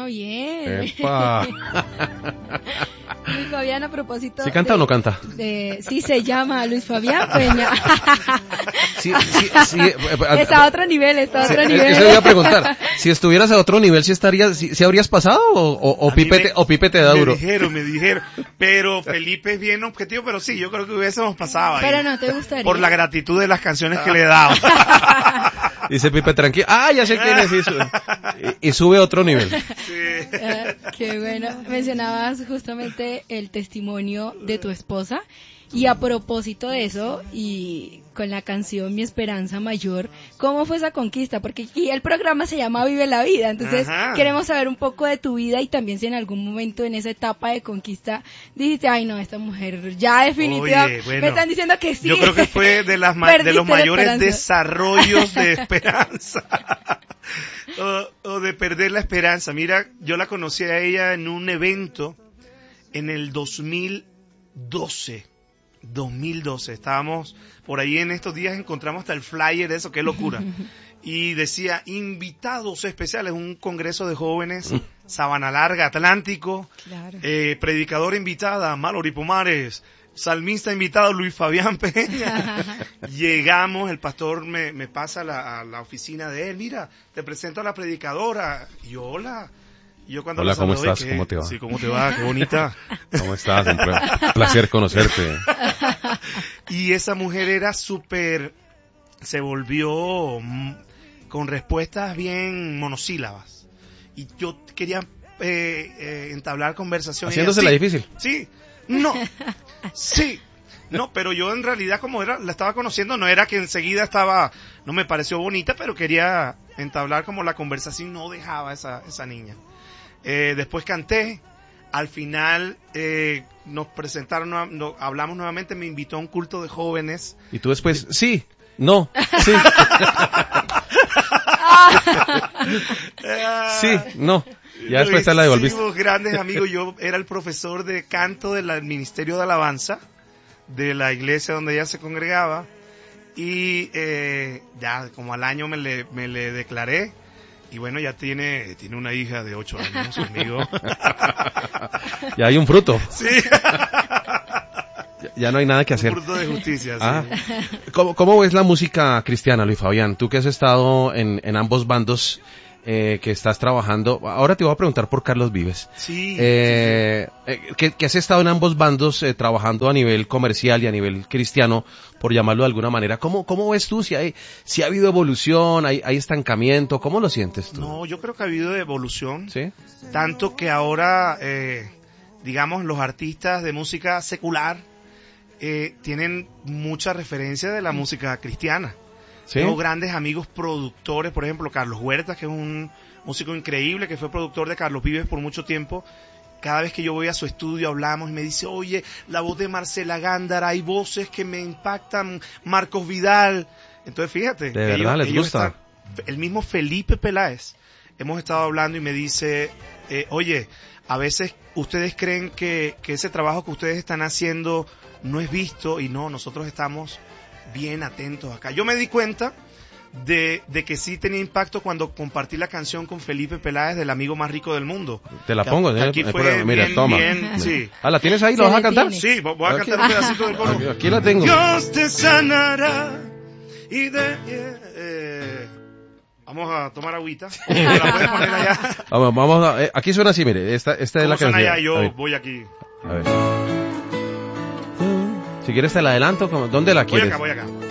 bien. ¡Epa! Luis Fabián, a propósito... ¿Sí canta o no canta? Sí, se llama Luis Fabián Peña. Sí. Está a otro nivel, Eso le iba a preguntar. Si estuvieras a otro nivel, ¿sí habrías pasado o Pipe te da duro? Me dijeron. Pero Felipe es bien objetivo, pero sí, yo creo que hubiésemos pasado ahí. Pero no te gustaría. Por la gratitud de las canciones que le he dado. Dice Pipe, tranquilo. Ya sé quién es eso. Y sube a otro nivel. Sí. Qué bueno. Mencionabas justamente el testimonio de tu esposa. Y a propósito de eso, y con la canción Mi Esperanza Mayor, ¿cómo fue esa conquista? Porque aquí el programa se llama Vive la Vida, entonces queremos saber un poco de tu vida y también si en algún momento en esa etapa de conquista dijiste, ay no, esta mujer ya definitivamente, bueno, me están diciendo que sí. Yo creo que fue de los mayores desarrollos de esperanza. o de perder la esperanza. Mira, yo la conocí a ella en un evento en el 2012, estábamos por ahí en estos días, encontramos hasta el flyer de eso, qué locura, y decía, invitados especiales, un congreso de jóvenes, Sabana Larga, Atlántico, claro. Predicadora invitada, Mallory Pomares, salmista invitado, Luis Fabián Peña. Llegamos, el pastor me pasa a la oficina de él, mira, te presento a la predicadora, y hola. Yo cuando hola, ¿cómo estás? ¿Cómo te va? Sí, ¿cómo te va? Qué bonita. ¿Cómo estás? Un placer conocerte. Y esa mujer era se volvió con respuestas bien monosílabas. Y yo quería entablar conversación. Haciéndosela difícil. Sí, no, sí. No, pero yo en realidad como la estaba conociendo, no era que enseguida no me pareció bonita, pero quería entablar como la conversación, no dejaba esa niña. Después canté, al final nos presentaron, hablamos nuevamente, me invitó a un culto de jóvenes. Y tú después, sí, no, sí. Sí, no. Ya después te la devolviste. Grandes amigos, yo era el profesor de canto del Ministerio de Alabanza de la iglesia donde ella se congregaba y ya como al año me le declaré. Y bueno, ya tiene una hija de 8 años conmigo. Ya hay un fruto. Sí. Ya no hay nada que hacer. Un fruto de justicia, sí. ¿Cómo ves la música cristiana, Luis Fabián? Tú que has estado en ambos bandos, que estás trabajando. Ahora te voy a preguntar por Carlos Vives. Sí. Que has estado en ambos bandos trabajando a nivel comercial y a nivel cristiano, por llamarlo de alguna manera. ¿Cómo ves tú? Si ha habido evolución, hay estancamiento, ¿cómo lo sientes tú? No, yo creo que ha habido evolución. ¿Sí? Tanto que ahora, digamos, los artistas de música secular tienen mucha referencia de la música cristiana. ¿Sí? Tengo grandes amigos productores, por ejemplo, Carlos Huertas, que es un músico increíble, que fue productor de Carlos Vives por mucho tiempo. Cada vez que yo voy a su estudio hablamos y me dice, oye, la voz de Marcela Gándara, hay voces que me impactan, Marcos Vidal. Entonces, fíjate. ¿De verdad les gusta? El mismo Felipe Peláez, hemos estado hablando y me dice, oye, a veces ustedes creen que ese trabajo que ustedes están haciendo no es visto, y no, nosotros estamos bien atentos acá. Yo me di cuenta de que sí tenía impacto cuando compartí la canción con Felipe Peláez del amigo más rico del mundo. Te la pongo. Aquí fue mira, bien, toma. Sí. ¿La tienes ahí? ¿Lo vas a cantar? Sí, voy a cantar un pedacito del coro. Aquí la tengo. Dios te sanará y vamos a tomar agüita. ¿La puedes poner allá? Vamos aquí suena así, mire. Esta es la canción. Allá? Yo voy aquí. A ver. Si quieres te la adelanto. ¿Dónde la quieres? Voy acá.